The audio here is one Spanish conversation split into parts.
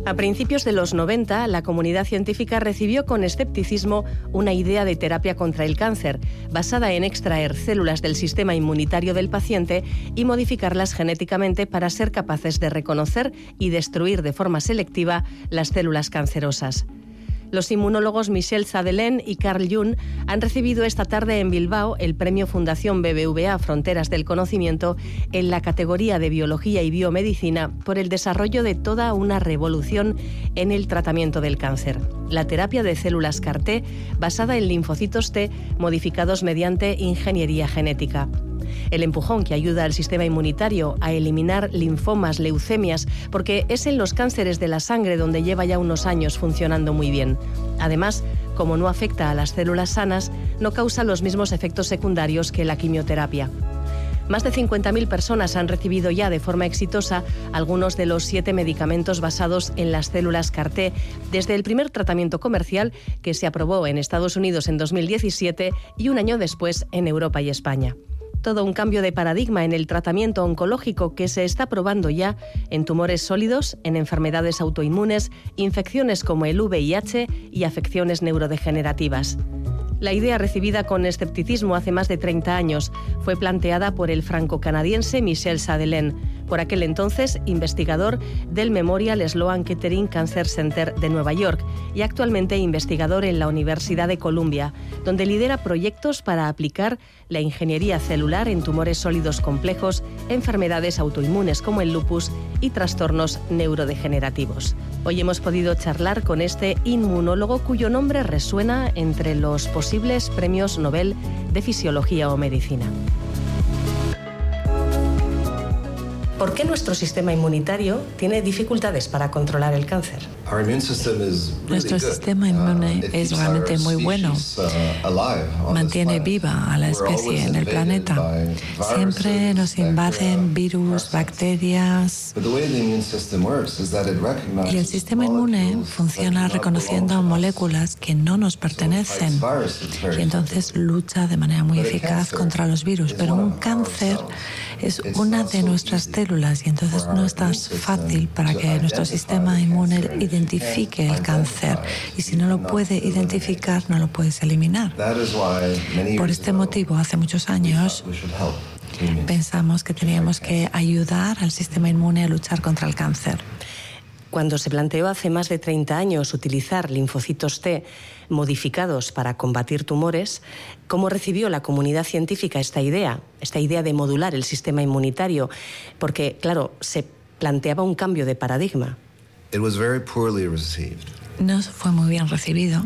A principios de los 90, la comunidad científica recibió con escepticismo una idea de terapia contra el cáncer, basada en extraer células del sistema inmunitario del paciente y modificarlas genéticamente para ser capaces de reconocer y destruir de forma selectiva las células cancerosas. Los inmunólogos Michel Sadelain y Carl Jung han recibido esta tarde en Bilbao el premio Fundación BBVA Fronteras del Conocimiento en la categoría de Biología y Biomedicina por el desarrollo de toda una revolución en el tratamiento del cáncer. La terapia de células CAR-T basada en linfocitos T modificados mediante ingeniería genética. El empujón que ayuda al sistema inmunitario a eliminar linfomas, leucemias, porque es en los cánceres de la sangre donde lleva ya unos años funcionando muy bien. Además, como no afecta a las células sanas, no causa los mismos efectos secundarios que la quimioterapia. Más de 50.000 personas han recibido ya de forma exitosa algunos de los 7 medicamentos basados en las células CAR-T, desde el primer tratamiento comercial que se aprobó en Estados Unidos en 2017 y un año después en Europa y España. Todo un cambio de paradigma en el tratamiento oncológico que se está probando ya en tumores sólidos, en enfermedades autoinmunes, infecciones como el VIH y afecciones neurodegenerativas. La idea, recibida con escepticismo hace más de 30 años, fue planteada por el franco-canadiense Michel Sadelain, por aquel entonces investigador del Memorial Sloan Kettering Cancer Center de Nueva York y actualmente investigador en la Universidad de Columbia, donde lidera proyectos para aplicar la ingeniería celular en tumores sólidos complejos, enfermedades autoinmunes como el lupus y trastornos neurodegenerativos. Hoy hemos podido charlar con este inmunólogo cuyo nombre resuena entre los posibles premios Nobel de Fisiología o Medicina. ¿Por qué nuestro sistema inmunitario tiene dificultades para controlar el cáncer? Nuestro sistema inmune es realmente muy bueno. Mantiene viva a la especie en el planeta. Siempre nos invaden virus, bacterias. Y el sistema inmune funciona reconociendo moléculas que no nos pertenecen. Y entonces lucha de manera muy eficaz contra los virus. Pero un cáncer es una de nuestras células y entonces no es tan fácil para que nuestro sistema inmune identifique el cáncer, y si no lo puede identificar, no lo puedes eliminar. Por este motivo, hace muchos años pensamos que teníamos que ayudar al sistema inmune a luchar contra el cáncer. Cuando se planteó hace más de 30 años utilizar linfocitos T modificados para combatir tumores, ¿cómo recibió la comunidad científica esta idea de modular el sistema inmunitario? Porque, claro, se planteaba un cambio de paradigma. No fue muy bien recibido.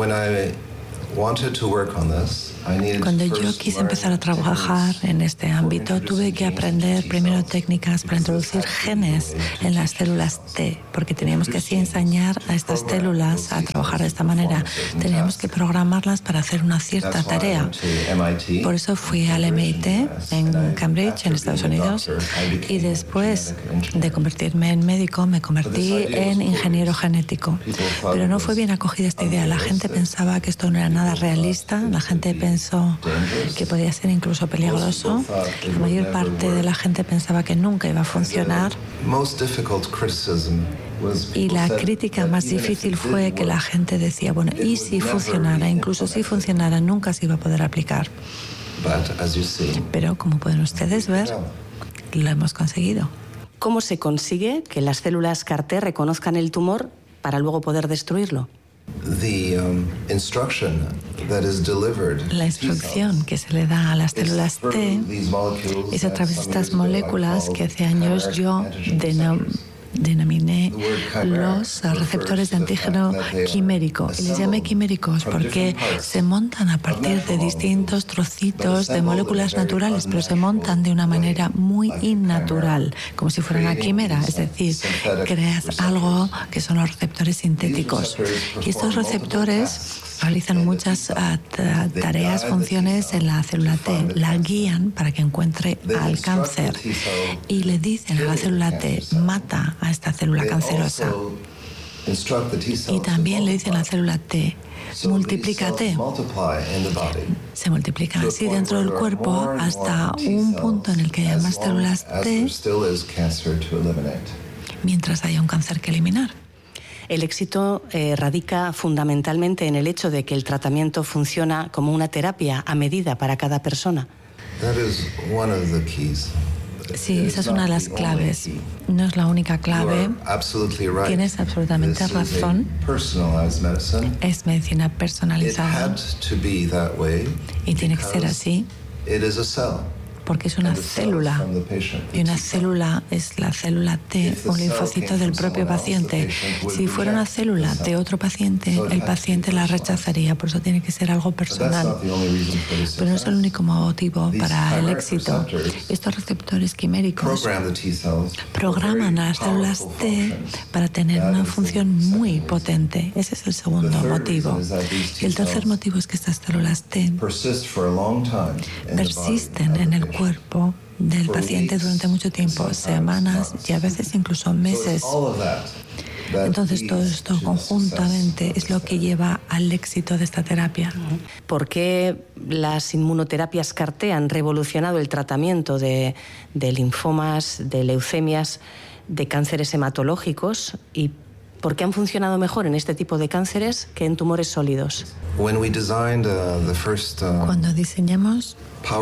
Cuando yo quise empezar a trabajar en este ámbito, tuve que aprender primero técnicas para introducir genes en las células T, porque teníamos que así enseñar a estas células a trabajar de esta manera. Teníamos que programarlas para hacer una cierta tarea. Por eso fui al MIT en Cambridge, en Estados Unidos, y después de convertirme en médico, me convertí en ingeniero genético. Pero no fue bien acogida esta idea. La gente pensaba que esto no era nada realista. La gente pensó que podía ser incluso peligroso. La mayor parte de la gente pensaba que nunca iba a funcionar. Y la crítica más difícil fue que la gente decía, bueno, ¿y si funcionara? Incluso si funcionara, nunca se iba a poder aplicar. Pero como pueden ustedes ver, lo hemos conseguido. ¿Cómo se consigue que las células CAR-T reconozcan el tumor para luego poder destruirlo? La instrucción que se le da a las células T es a través de estas moléculas que hace años yo denominé los receptores de antígeno quimérico. Y les llamé quiméricos porque se montan a partir de distintos trocitos de moléculas naturales, pero se montan de una manera muy innatural, como si fuera una quimera. Es decir, creas algo que son los receptores sintéticos. Y estos receptores realizan muchas tareas, funciones en la célula T. La guían para que encuentre al cáncer y le dicen a la célula T, mata a esta célula cancerosa. Y también le dicen a la célula T, multiplícate. Se multiplican así dentro del cuerpo hasta un punto en el que haya más células T mientras haya un cáncer que eliminar. El éxito radica fundamentalmente en el hecho de que el tratamiento funciona como una terapia a medida para cada persona. Sí, esa es una de las claves. No es la única clave. Tienes absolutamente razón. Es medicina personalizada. Y tiene que ser así. Porque es una célula, y una célula es la célula T, un linfocito del propio paciente. Si fuera una célula de otro paciente, el paciente la rechazaría, por eso tiene que ser algo personal. Pero no es el único motivo para el éxito. Estos receptores quiméricos programan a las células T para tener una función muy potente. Ese es el segundo motivo. Y el tercer motivo es que estas células T persisten en el cuerpo del paciente durante mucho tiempo, semanas y a veces incluso meses. Entonces todo esto conjuntamente es lo que lleva al éxito de esta terapia. ¿Por qué las inmunoterapias CAR-T han revolucionado el tratamiento de linfomas, de leucemias, de cánceres hematológicos y por qué han funcionado mejor en este tipo de cánceres que en tumores sólidos? Cuando diseñamos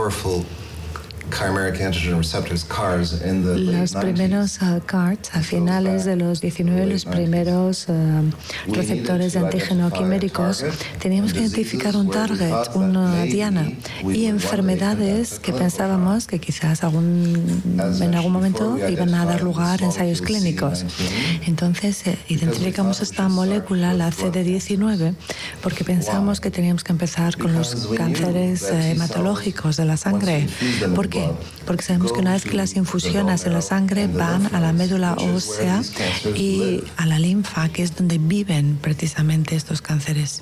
los primeros CARs a finales de los 19, los primeros receptores de antígeno quiméricos, teníamos que identificar un target, una diana, y enfermedades que pensábamos que quizás en algún momento iban a dar lugar a ensayos clínicos. Entonces identificamos esta molécula, la CD19, porque pensamos que teníamos que empezar con los cánceres hematológicos de la sangre. ¿Por qué? Porque sabemos que una vez que las infusionas en la sangre van a la médula ósea y a la linfa, que es donde viven precisamente estos cánceres.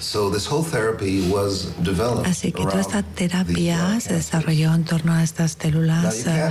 Así que toda esta terapia se desarrolló en torno a estas células.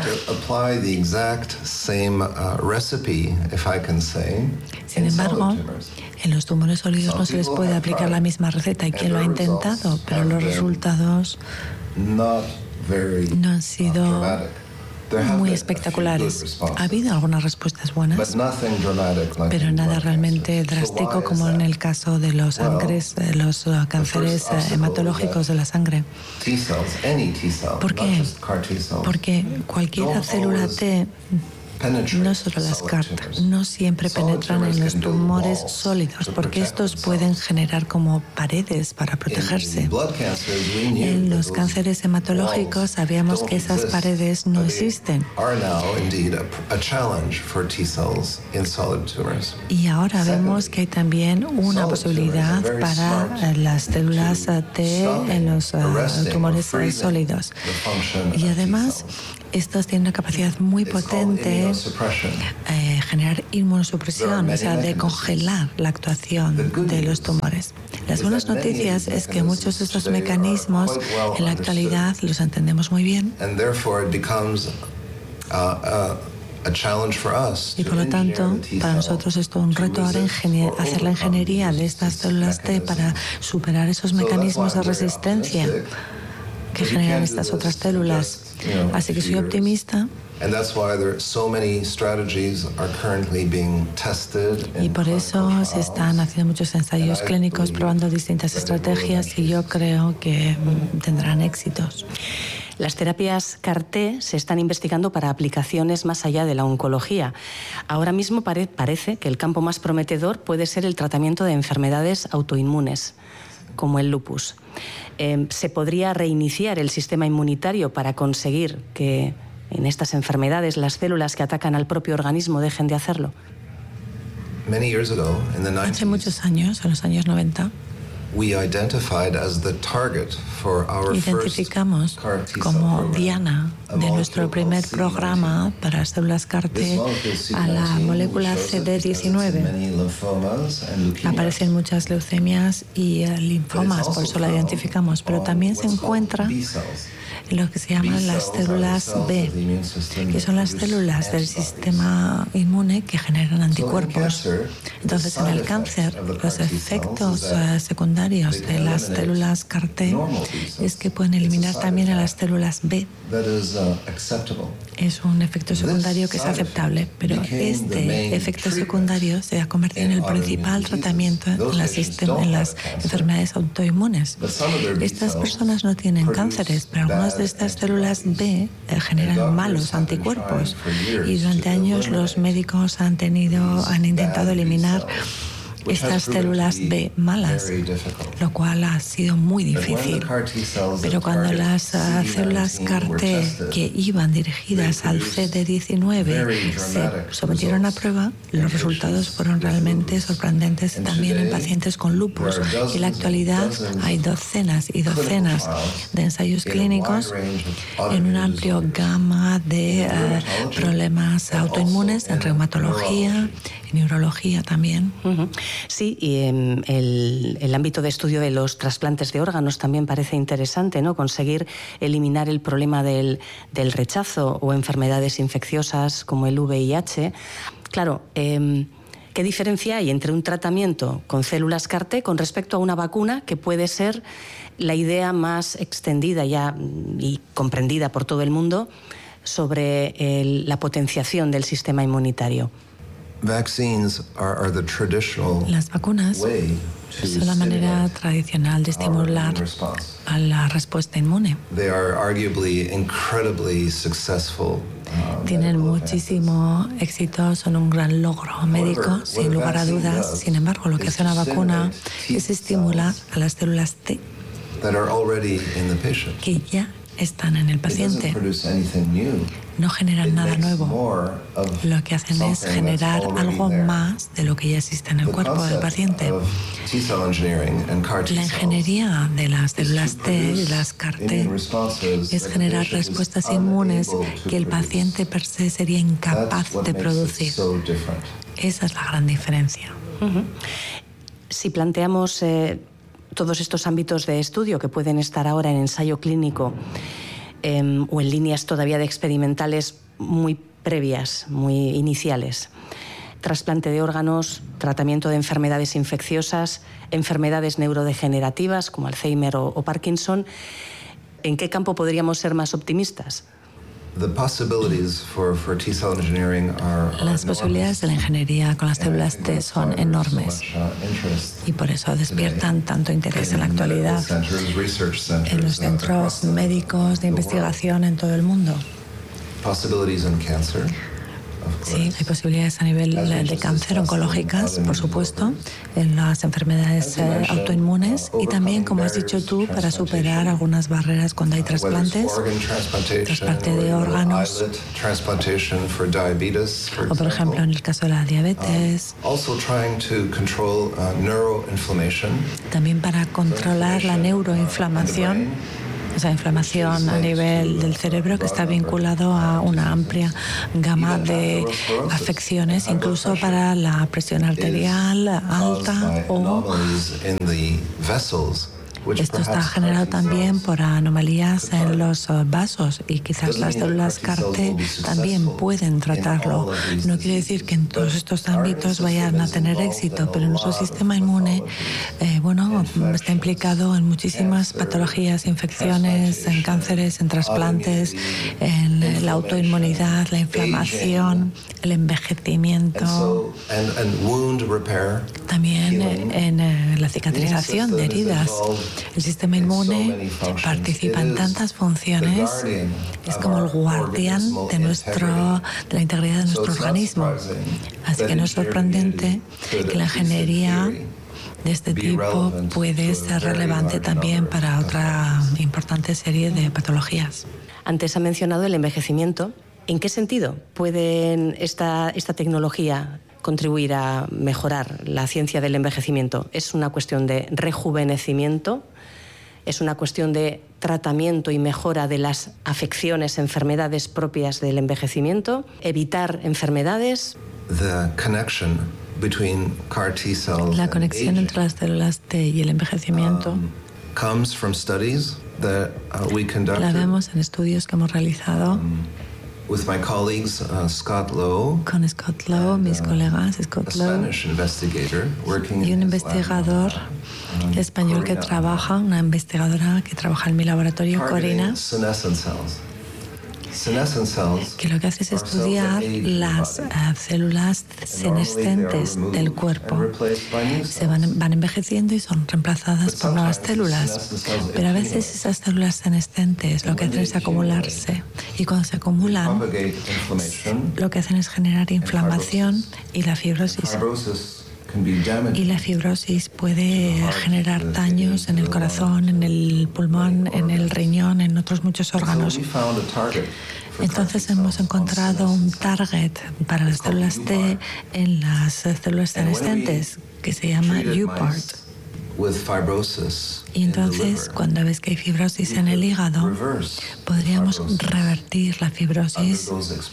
Sin embargo, en los tumores sólidos no se les puede aplicar la misma receta. Hay quien lo ha intentado, pero los resultados no han sido muy espectaculares. Ha habido algunas respuestas buenas, pero nada realmente drástico como en el caso de los cánceres hematológicos de la sangre. ¿Por qué? Porque cualquier célula T, no solo las CAR, no siempre penetran en los tumores sólidos, porque estos pueden generar como paredes para protegerse. En los cánceres hematológicos sabíamos que esas paredes no existen. Y ahora vemos que hay también una posibilidad para las células T en los tumores sólidos. Y además, estos tienen una capacidad muy potente generar inmunosupresión, o sea, de congelar la actuación de los tumores. Las buenas noticias es que muchos de estos mecanismos en la actualidad los entendemos muy bien. Y por lo tanto, para nosotros es todo un reto ahora hacer la ingeniería de estas células T para superar esos mecanismos de resistencia que generan estas otras células. Así que soy optimista. Y por eso se están haciendo muchos ensayos clínicos probando distintas estrategias y yo creo que tendrán éxitos. Las terapias CAR-T se están investigando para aplicaciones más allá de la oncología. Ahora mismo parece que el campo más prometedor puede ser el tratamiento de enfermedades autoinmunes, como el lupus. ¿Se podría reiniciar el sistema inmunitario para conseguir que en estas enfermedades las células que atacan al propio organismo dejen de hacerlo? Hace muchos años, en los años 90, identificamos como diana de nuestro primer programa para células CAR-T a la molécula CD19. Aparecen muchas leucemias y linfomas, por eso la identificamos, pero también se encuentra lo que se llaman las células B, que son las células del sistema inmune que generan anticuerpos. Entonces, en el cáncer, los efectos secundarios de las células CAR-T es que pueden eliminar también a las células B. Es un efecto secundario que es aceptable, pero este efecto secundario se ha convertido en el principal tratamiento en las enfermedades autoinmunes. Estas personas no tienen cánceres, pero algunas de estas células B generan malos anticuerpos y durante años los médicos han intentado eliminar estas células B malas, lo cual ha sido muy difícil. Pero cuando las células CAR-T que iban dirigidas al CD19 se sometieron a prueba, los resultados fueron realmente sorprendentes también en pacientes con lupus. Y en la actualidad hay docenas y docenas de ensayos clínicos en un amplio gama de problemas autoinmunes, en reumatología, en neurología también. Sí, y el ámbito de estudio de los trasplantes de órganos también parece interesante, ¿no? Conseguir eliminar el problema del rechazo o enfermedades infecciosas como el VIH. Claro, ¿qué diferencia hay entre un tratamiento con células CAR-T con respecto a una vacuna que puede ser la idea más extendida ya y comprendida por todo el mundo sobre la potenciación del sistema inmunitario? Las vacunas son la manera tradicional de estimular a la respuesta inmune. Tienen muchísimo éxito, son un gran logro médico, sin lugar a dudas. Sin embargo, lo que hace una vacuna es estimular a las células T que ya están en el paciente. No generan nada nuevo. Lo que hacen es generar algo más de lo que ya existe en el cuerpo del paciente. La ingeniería de las células T y las CAR-T es generar respuestas inmunes que el paciente per se sería incapaz de producir. Esa es la gran diferencia. Si planteamos todos estos ámbitos de estudio que pueden estar ahora en ensayo clínico o en líneas todavía de experimentales muy previas, muy iniciales. Trasplante de órganos, tratamiento de enfermedades infecciosas, enfermedades neurodegenerativas como Alzheimer o Parkinson. ¿En qué campo podríamos ser más optimistas? Las posibilidades de la ingeniería con las células T son enormes y por eso despiertan tanto interés en la actualidad en los centros médicos de investigación en todo el mundo. Sí, hay posibilidades a nivel de cáncer, oncológicas, por supuesto, en las enfermedades autoinmunes y también, como has dicho tú, para superar algunas barreras cuando hay trasplantes, trasplante de órganos, o por ejemplo en el caso de la diabetes, también para controlar la neuroinflamación. Esa inflamación a nivel del cerebro que está vinculado a una amplia gama de afecciones, incluso para la presión arterial alta esto está generado también por anomalías en los vasos y quizás las células CAR-T también pueden tratarlo. No quiere decir que en todos estos ámbitos vayan a tener éxito, pero nuestro sistema inmune está implicado en muchísimas patologías, infecciones, en cánceres, en trasplantes, en la autoinmunidad, la inflamación, el envejecimiento, también en la cicatrización de heridas. El sistema inmune participa en tantas funciones, es como el guardián de la integridad de nuestro organismo. Así que no es sorprendente que la ingeniería de este tipo puede ser relevante también para otra importante serie de patologías. Antes ha mencionado el envejecimiento. ¿En qué sentido puede esta tecnología contribuir a mejorar la ciencia del envejecimiento? ¿Es una cuestión de rejuvenecimiento? ¿Es una cuestión de tratamiento y mejora de las afecciones, enfermedades propias del envejecimiento? ¿Evitar enfermedades? La conexión entre las células T y el envejecimiento La vemos en estudios que hemos realizado with my colleagues, Scott Lowe, con Scott Lowe, mis colegas Scott Lowe, y un investigador español que trabaja, una investigadora que trabaja en mi laboratorio, Corina, que lo que hace es estudiar las células senescentes del cuerpo. Se van envejeciendo y son reemplazadas por nuevas células. Pero a veces esas células senescentes lo que hacen es acumularse. Y cuando se acumulan, lo que hacen es generar inflamación y la fibrosis. Y la fibrosis puede generar daños en el corazón, en el pulmón, en el riñón, en otros muchos órganos. Entonces hemos encontrado un target para las células T en las células senescentes que se llama UPART. Y entonces, cuando ves que hay fibrosis en el hígado, podríamos revertir la fibrosis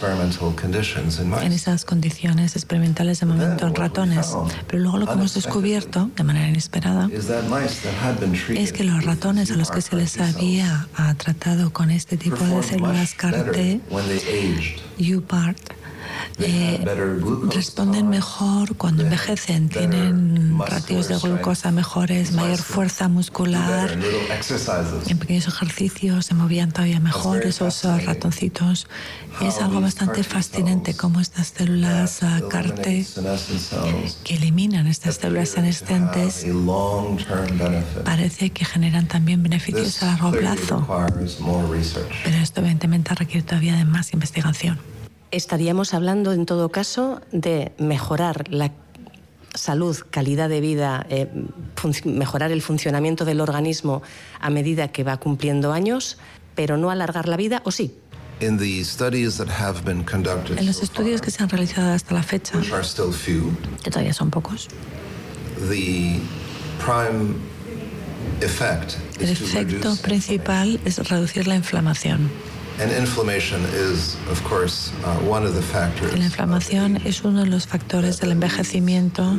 en esas condiciones experimentales de momento en ratones. Pero luego lo que hemos descubierto, de manera inesperada, es que los ratones a los que se les había tratado con este tipo de células CAR-T, UPART, responden mejor cuando envejecen, tienen ratios de glucosa mejores, mayor fuerza muscular, en pequeños ejercicios se movían todavía mejor esos ratoncitos. Es algo bastante fascinante cómo estas células CAR-T que eliminan estas células senescentes parece que generan también beneficios a largo plazo. Pero esto evidentemente requiere todavía de más investigación. Estaríamos hablando, en todo caso, de mejorar la salud, calidad de vida, mejorar el funcionamiento del organismo a medida que va cumpliendo años, pero no alargar la vida, ¿o sí? En los estudios que se han realizado hasta la fecha, que todavía son pocos, el efecto principal es reducir la inflamación. La inflamación es uno de los factores del envejecimiento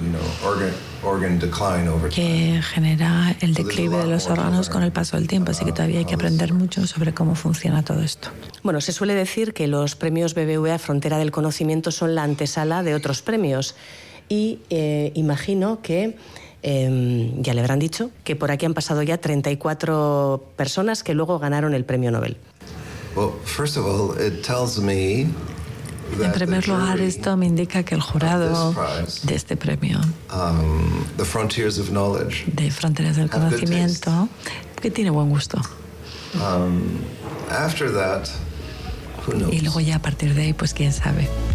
que genera el declive de los órganos con el paso del tiempo, así que todavía hay que aprender mucho sobre cómo funciona todo esto. Bueno, se suele decir que los premios BBVA Frontera del Conocimiento son la antesala de otros premios y imagino que ya le habrán dicho que por aquí han pasado ya 34 personas que luego ganaron el premio Nobel. En primer lugar, esto me indica que el jurado de este premio, de Fronteras del Conocimiento, que tiene buen gusto. Y luego ya a partir de ahí, pues quién sabe.